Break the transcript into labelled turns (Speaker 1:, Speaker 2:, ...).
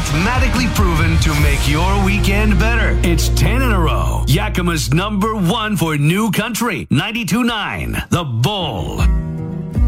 Speaker 1: mathematically proven to make your weekend better. It's 10 in a row. Yakima's #1 for New Country, 92.9, The Bull.